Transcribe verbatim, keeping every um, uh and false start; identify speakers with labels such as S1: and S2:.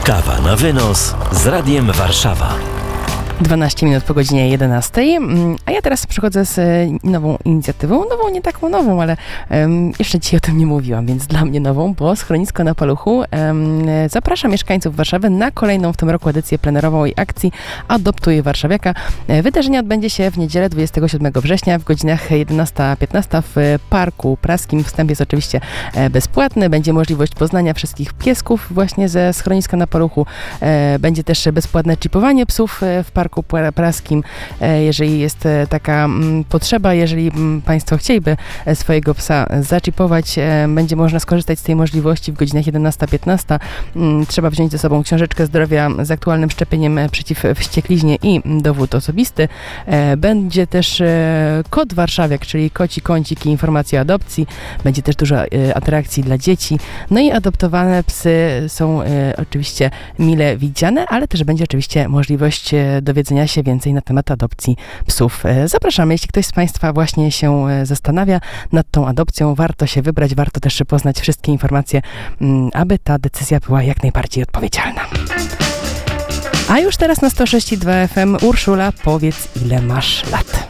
S1: Kawa na wynos z Radiem Warszawa.
S2: dwanaście minut po godzinie jedenastej, a ja teraz przychodzę z nową inicjatywą, nową, nie taką nową, ale um, jeszcze dzisiaj o tym nie mówiłam, więc dla mnie nową, bo Schronisko na Paluchu um, zaprasza mieszkańców Warszawy na kolejną w tym roku edycję plenerową i akcji Adoptuj Warszawiaka. Wydarzenie odbędzie się w niedzielę dwudziestego siódmego września w godzinach jedenasta piętnaście w Parku Praskim. Wstęp jest oczywiście bezpłatny, będzie możliwość poznania wszystkich piesków właśnie ze Schroniska na Paluchu. Będzie też bezpłatne chipowanie psów w Parku Parku Praskim, jeżeli jest taka potrzeba, jeżeli Państwo chcieliby swojego psa zaczipować, będzie można skorzystać z tej możliwości w godzinach jedenasta piętnaście. Trzeba wziąć ze sobą książeczkę zdrowia z aktualnym szczepieniem przeciw wściekliźnie i dowód osobisty. Będzie też kod warszawiak, czyli koci kącik i informacja o adopcji. Będzie też dużo atrakcji dla dzieci. No i adoptowane psy są oczywiście mile widziane, ale też będzie oczywiście możliwość do dowiedzenia się więcej na temat adopcji psów. Zapraszamy, jeśli ktoś z Państwa właśnie się zastanawia nad tą adopcją, warto się wybrać, warto też poznać wszystkie informacje, aby ta decyzja była jak najbardziej odpowiedzialna. A już teraz na sto sześć i dwa F M Urszula, powiedz, ile masz lat?